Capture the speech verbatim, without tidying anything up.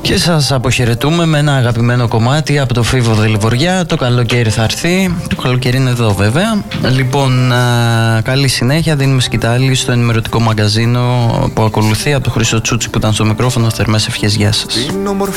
Και σας αποχαιρετούμε με ένα αγαπημένο κομμάτι από το Φίβο Δελβοριά. Το καλοκαίρι θα έρθει. Το καλοκαίρι είναι εδώ βέβαια. Λοιπόν, α, καλή συνέχεια. Δίνουμε σκητάλη στο ενημερωτικό μαγκαζίνο που ακολουθεί από το Χρήστο Τσούτσι που ήταν στο μικρόφωνο. Θερμές ευχές, γεια σας.